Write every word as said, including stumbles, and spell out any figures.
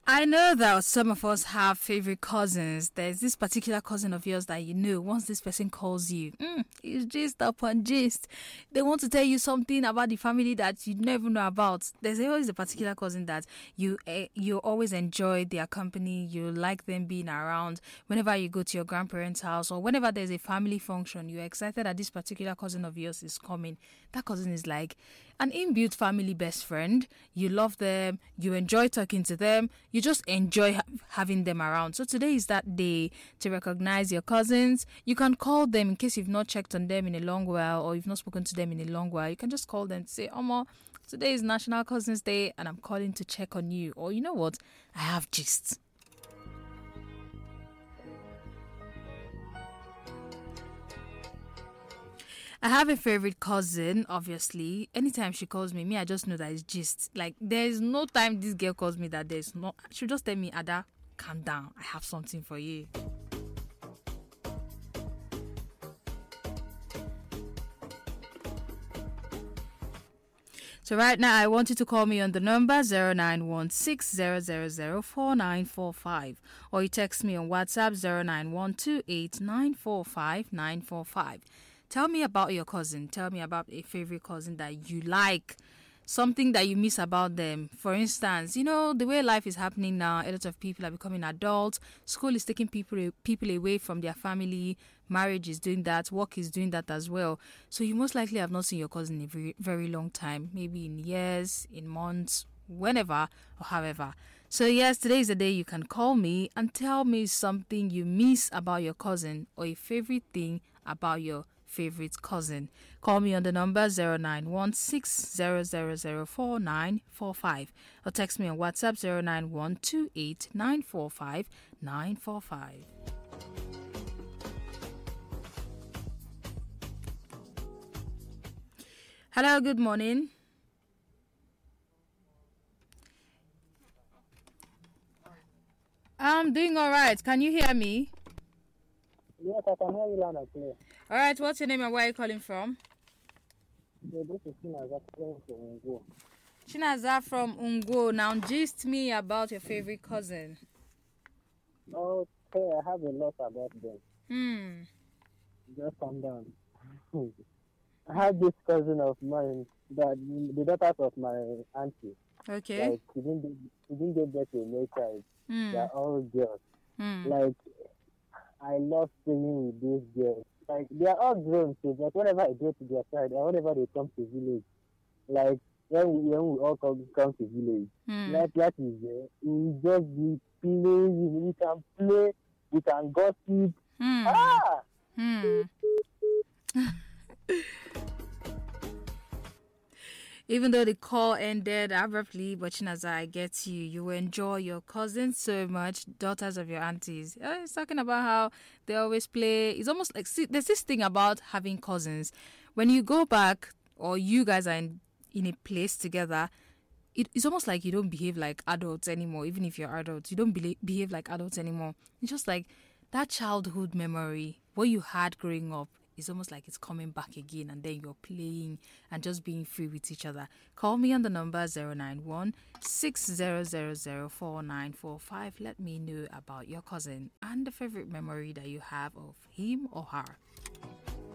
I know that some of us have favorite cousins. There's this particular cousin of yours that you know, once this person calls you, mm, it's gist upon gist. They want to tell you something about the family that you never know about. There's always a particular cousin that you eh, you always enjoy their company. You like them being around. Whenever you go to your grandparents' house or whenever there's a family function, you're excited that this particular cousin of yours is coming. That cousin is like an inbuilt family best friend. You love them. You enjoy talking to them. You just enjoy ha- having them around. So today is that day to recognize your cousins. You can call them in case you've not checked on them in a long while or you've not spoken to them in a long while. You can just call them and say, Omo, today is National Cousins Day and I'm calling to check on you. Or you know what? I have gist. I have a favorite cousin, obviously. Anytime she calls me, me, I just know that it's gist. Like, there's no time this girl calls me that there's no... She'll just tell me, Ada, calm down. I have something for you. So right now, I want you to call me on the number zero nine one six zero zero zero four nine four five, or you text me on WhatsApp zero nine one two eight nine four five nine four five. Tell me about your cousin. Tell me about a favorite cousin that you like. Something that you miss about them. For instance, you know, the way life is happening now, a lot of people are becoming adults. School is taking people people away from their family. Marriage is doing that. Work is doing that as well. So you most likely have not seen your cousin in a very, very long time. Maybe in years, in months, whenever or however. So yes, today is the day you can call me and tell me something you miss about your cousin or a favorite thing about your favorite cousin. Call me on the number zero nine one six zero zero zero four nine four five or text me on WhatsApp zero nine one two eight nine four five nine four five. Hello, good morning. I'm doing all right. Can you hear me? Yes, I can hear you loud and clear. All right, what's your name and where are you calling from? Yeah, this is Chinaza calling from Ungo. Chinaza from Ungo. Now, gist me about your favorite cousin. Okay, I have a lot about them. Hmm. Just calm down. I have this cousin of mine, that the daughters of my auntie. Okay. Like, she didn't, give- she didn't give birth to a male child. Hmm. They're all girls. Hmm. Like, I love staying with these girls. Like, they are all grown too, but whenever I go to their side, or whenever they come to village, like, when we, when we all come, come to village, Hmm. like that is there. We just be playing, we can play, we can gossip. Hmm. Ah! Hmm. Even though the call ended abruptly, but Chinaza, I get you. You enjoy your cousins so much, daughters of your aunties. Uh, It's talking about how they always play. It's almost like, see, there's this thing about having cousins. When you go back, or you guys are in, in a place together, it, it's almost like you don't behave like adults anymore. Even if you're adults, you don't be, behave like adults anymore. It's just like that childhood memory, what you had growing up, it's almost like it's coming back again, and then you're playing and just being free with each other. Call me on the number zero nine one six zero zero zero four nine four five. Let me know about your cousin and the favorite memory that you have of him or her.